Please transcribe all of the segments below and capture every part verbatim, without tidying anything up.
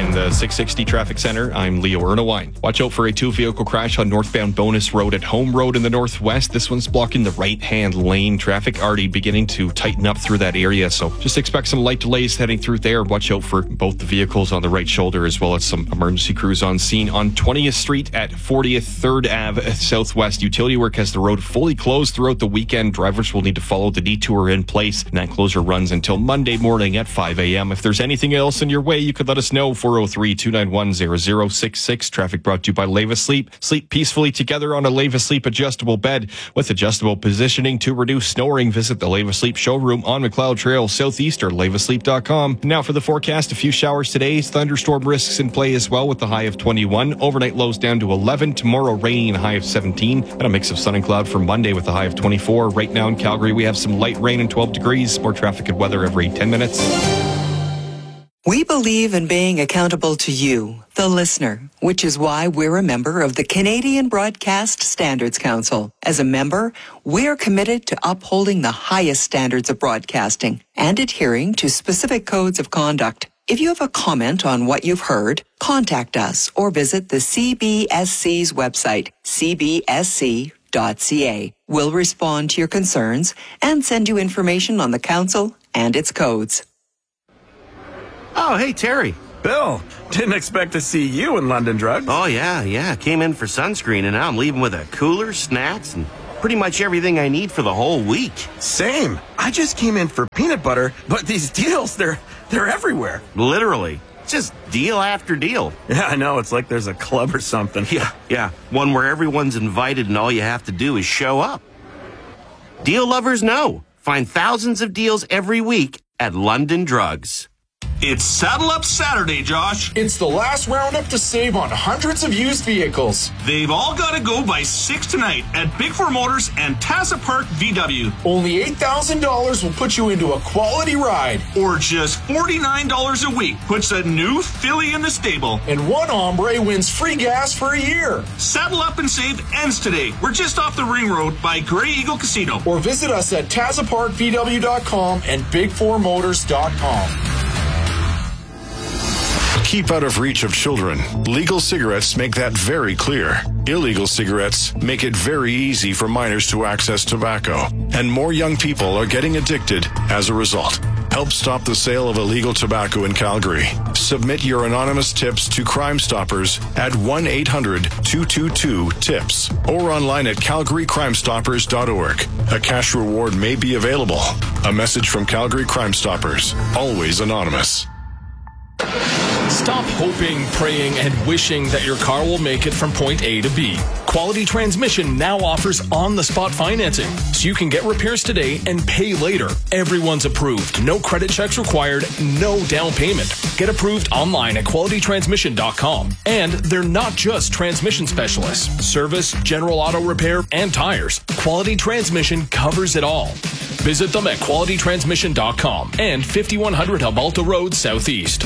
In the six sixty Traffic Center, I'm Leo Ernawine. Watch out for a two-vehicle crash on northbound Bonus Road at Home Road in the northwest. This one's blocking the right-hand lane. Traffic already beginning to tighten up through that area, so just expect some light delays heading through there. Watch out for both the vehicles on the right shoulder as well as some emergency crews on scene. On twentieth Street at fortieth third Avenue Southwest, utility work has the road fully closed throughout the weekend. Drivers will need to follow the detour in place, and that closure runs until Monday morning at five a.m. If there's anything else in your way, you could let us know. four oh three, two nine one, zero zero six six. Traffic brought to you by Leva Sleep. Sleep peacefully together on a Leva Sleep adjustable bed with adjustable positioning to reduce snoring. Visit the Leva Sleep showroom on McLeod Trail Southeast or leva sleep dot com. Now for the forecast, a few showers today. Thunderstorm risks in play as well with the high of twenty-one. Overnight lows down to eleven. Tomorrow rain and a high of seventeen. And a mix of sun and cloud for Monday with a high of twenty-four. Right now in Calgary, we have some light rain and twelve degrees. More traffic and weather every ten minutes. We believe in being accountable to you, the listener, which is why we're a member of the Canadian Broadcast Standards Council. As a member, we're committed to upholding the highest standards of broadcasting and adhering to specific codes of conduct. If you have a comment on what you've heard, contact us or visit the C B S C's website, c b s c dot c a. We'll respond to your concerns and send you information on the council and its codes. Oh, hey, Terry. Bill, didn't expect to see you in London Drugs. Oh, yeah, yeah. Came in for sunscreen, and now I'm leaving with a cooler, snacks, and pretty much everything I need for the whole week. Same. I just came in for peanut butter, but these deals, they're they're everywhere. Literally. Just deal after deal. Yeah, I know. It's like there's a club or something. Yeah, yeah. One where everyone's invited and all you have to do is show up. Deal lovers know. Find thousands of deals every week at London Drugs. It's Saddle Up Saturday, Josh. It's the last roundup to save on hundreds of used vehicles. They've all got to go by six tonight at Big Four Motors and Taza Park V W. Only eight thousand dollars will put you into a quality ride. Or just forty-nine dollars a week puts a new filly in the stable. And one hombre wins free gas for a year. Saddle Up and Save ends today. We're just off the Ring Road by Grey Eagle Casino. Or visit us at taza park v w dot com and big four motors dot com. Keep out of reach of children. Legal cigarettes make that very clear. Illegal cigarettes make it very easy for minors to access tobacco. And more young people are getting addicted as a result. Help stop the sale of illegal tobacco in Calgary. Submit your anonymous tips to Crime Stoppers at one eight hundred two two two TIPS or online at calgary crime stoppers dot org. A cash reward may be available. A message from Calgary Crime Stoppers. Always anonymous. Stop hoping, praying, and wishing that your car will make it from point A to B. Quality Transmission now offers on-the-spot financing, so you can get repairs today and pay later. Everyone's approved. No credit checks required, no down payment. Get approved online at quality transmission dot com. And they're not just transmission specialists. Service, general auto repair, and tires. Quality Transmission covers it all. Visit them at quality transmission dot com and fifty-one hundred Albalta Road, Southeast.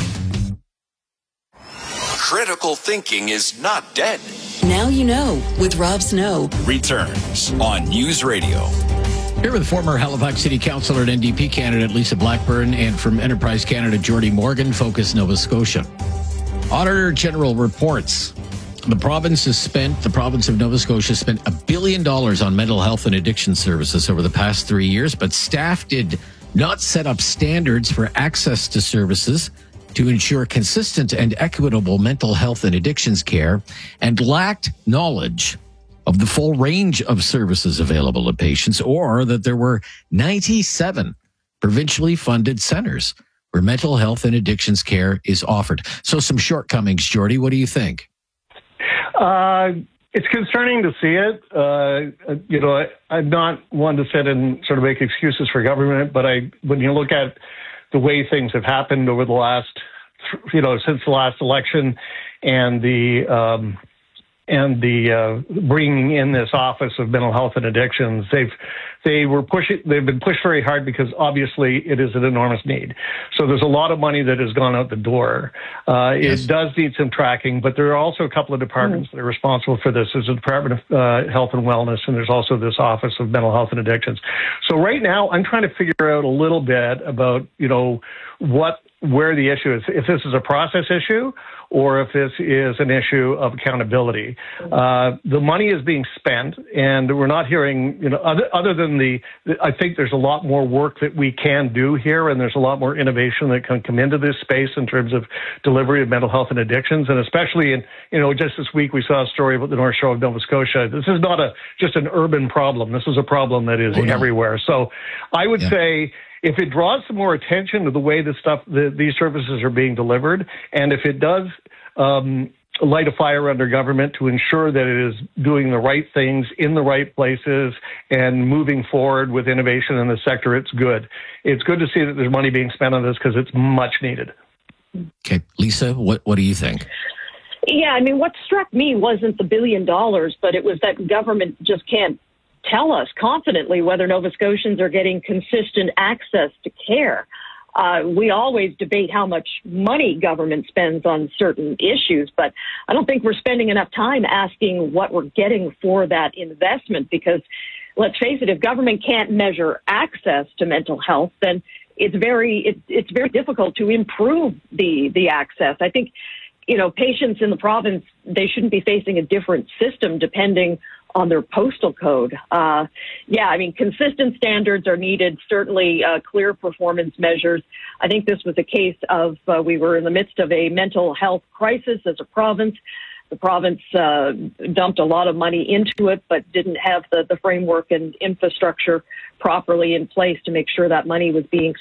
Critical thinking is not dead. Now you know with Rob Snow. Returns on News Radio. Here with former Halifax City Councillor and N D P candidate Lisa Blackburn and from Enterprise Canada Jordy Morgan, Focus Nova Scotia. Auditor General reports the province has spent, the province of Nova Scotia spent a billion dollars on mental health and addiction services over the past three years, but staff did not set up standards for access to services to ensure consistent and equitable mental health and addictions care, and lacked knowledge of the full range of services available to patients, or that there were ninety-seven provincially funded centers where mental health and addictions care is offered. So some shortcomings, Jordy. What do you think? Uh, it's concerning to see it. Uh, you know, I, I'm not one to sit and sort of make excuses for government, but I, when you look at the way things have happened over the last, you know, since the last election, and the um, and the uh, bringing in this office of mental health and addictions, they've they were pushing. They've been pushed very hard because obviously it is an enormous need. So there's a lot of money that has gone out the door. Uh, yes. It does need some tracking, but there are also a couple of departments mm-hmm. that are responsible for this. There's the Department of uh, Health and Wellness, and there's also this Office of Mental Health and Addictions. So right now, I'm trying to figure out a little bit about, you know, what where the issue is, if this is a process issue or if this is an issue of accountability. Uh, the money is being spent, and we're not hearing, you know, other, other than the, I think there's a lot more work that we can do here, and there's a lot more innovation that can come into this space in terms of delivery of mental health and addictions, and especially in, you know, just this week we saw a story about the North Shore of Nova Scotia. This is not a just an urban problem. This is a problem that is oh, no. everywhere. So I would yeah. say, if it draws some more attention to the way the stuff, the, these services are being delivered, and if it does um, light a fire under government to ensure that it is doing the right things in the right places and moving forward with innovation in the sector, it's good. It's good to see that there's money being spent on this because it's much needed. Okay, Lisa, what what do you think? Yeah, I mean, what struck me wasn't the billion dollars, but it was that government just can't tell us confidently whether Nova Scotians are getting consistent access to care. Uh, we always debate how much money government spends on certain issues, but I don't think we're spending enough time asking what we're getting for that investment, because let's face it, if government can't measure access to mental health, then it's very it, it's very difficult to improve the the access. I think, you know, patients in the province, they shouldn't be facing a different system depending on their postal code. Uh, yeah, I mean, consistent standards are needed, certainly uh, clear performance measures. I think this was a case of uh, we were in the midst of a mental health crisis as a province. The province uh, dumped a lot of money into it, but didn't have the, the framework and infrastructure properly in place to make sure that money was being